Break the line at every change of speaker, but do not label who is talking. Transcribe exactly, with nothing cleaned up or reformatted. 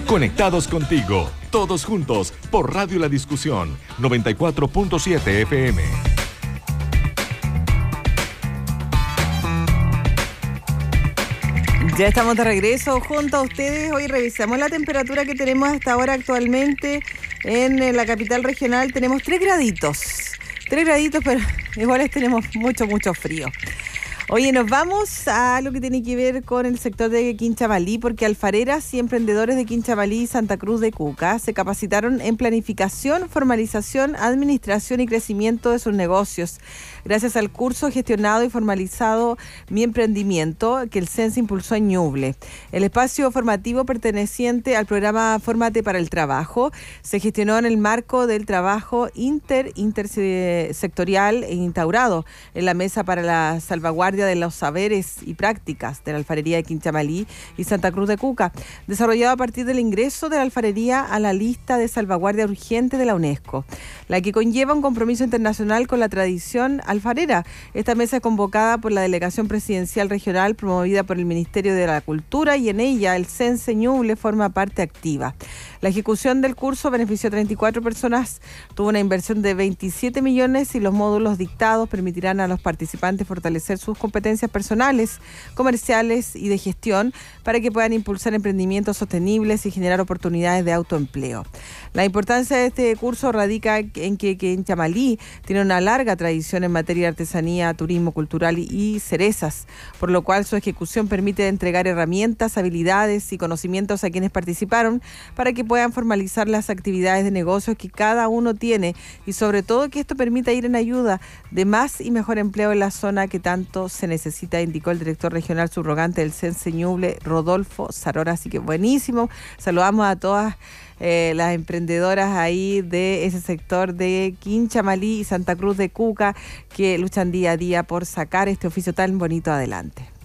Conectados contigo, todos juntos, por Radio La Discusión, noventa y cuatro punto siete F M.
Ya estamos de regreso junto a ustedes. Hoy revisamos la temperatura que tenemos hasta ahora actualmente en la capital regional. Tenemos tres graditos. Tres graditos, pero igual tenemos mucho, mucho frío. Oye, nos vamos a lo que tiene que ver con el sector de Quinchamalí, porque alfareras y emprendedores de Quinchamalí y Santa Cruz de Cuca se capacitaron en planificación, formalización, administración y crecimiento de sus negocios. Gracias al curso gestionado y formalizado Mi Emprendimiento que el Cense impulsó en Ñuble. El espacio formativo perteneciente al programa Fórmate para el Trabajo se gestionó en el marco del trabajo inter intersectorial e instaurado en la Mesa para la Salvaguardia de los Saberes y Prácticas de la Alfarería de Quinchamalí y Santa Cruz de Cuca, desarrollado a partir del ingreso de la alfarería a la lista de salvaguardia urgente de la UNESCO, la que conlleva un compromiso internacional con la tradición alfarera. Esta mesa es convocada por la Delegación Presidencial Regional promovida por el Ministerio de la Cultura y en ella el Cense Ñuble forma parte activa. La ejecución del curso benefició a treinta y cuatro personas, tuvo una inversión de veintisiete millones y los módulos dictados permitirán a los participantes fortalecer sus competencias personales, comerciales y de gestión para que puedan impulsar emprendimientos sostenibles y generar oportunidades de autoempleo. La importancia de este curso radica en que Quinchamalí tiene una larga tradición en materia de artesanía, turismo cultural y cerezas, por lo cual su ejecución permite entregar herramientas, habilidades y conocimientos a quienes participaron para que puedan formalizar las actividades de negocios que cada uno tiene y sobre todo que esto permita ir en ayuda de más y mejor empleo en la zona que tanto se necesita, indicó el director regional subrogante del Cense Ñuble, Rodolfo Sarora. Así que buenísimo. Saludamos a todas Eh, las emprendedoras ahí de ese sector de Quinchamalí y Santa Cruz de Cuca que luchan día a día por sacar este oficio tan bonito adelante.